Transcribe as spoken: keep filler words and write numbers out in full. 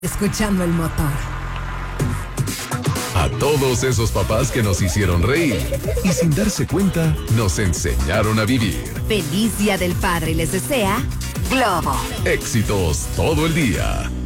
escuchando el motor. A todos esos papás que nos hicieron reír y sin darse cuenta nos enseñaron a vivir. Feliz Día del Padre les desea Globo. Éxitos todo el día.